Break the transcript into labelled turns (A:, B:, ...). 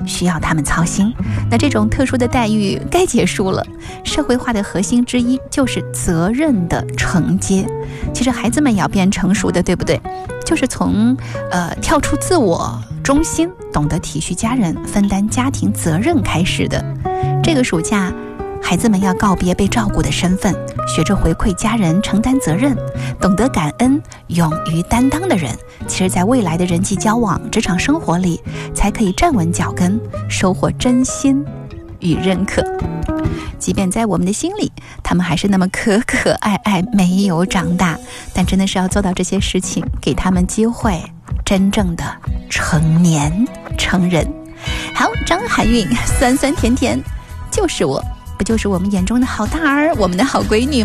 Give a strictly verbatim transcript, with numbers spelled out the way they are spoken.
A: 需要他们操心。那这种特殊的待遇该结束了。社会化的核心之一就是责任的承接。其实孩子们也要变成熟的，对不对？就是从呃跳出自我中心，懂得体恤家人，分担家庭责任开始的。这个暑假，孩子们要告别被照顾的身份，学着回馈家人，承担责任，懂得感恩，勇于担当的人，其实在未来的人际交往、职场生活里，才可以站稳脚跟，收获真心与认可。即便在我们的心里，他们还是那么可可爱爱，没有长大，但真的是要做到这些事情，给他们机会，真正的成年成人。好，张含韵，酸酸甜甜，就是我，不就是我们眼中的好大儿，我们的好闺女吗？